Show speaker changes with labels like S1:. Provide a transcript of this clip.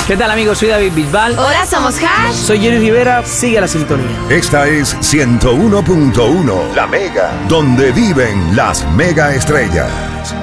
S1: ¿Qué tal, amigos? Soy David Bisbal.
S2: Hola, somos Hash.
S1: Soy Jerry Rivera. Sigue la sintonía.
S3: Esta es 101.1, La Mega, donde viven las mega estrellas.